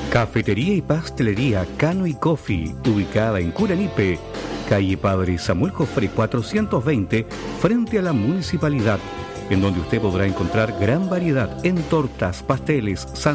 Cafetería y pastelería Cano y Coffee, ubicada en Curanipe, calle Padre Samuel Jofre 420, frente a la municipalidad, en donde usted podrá encontrar gran variedad en tortas, pasteles,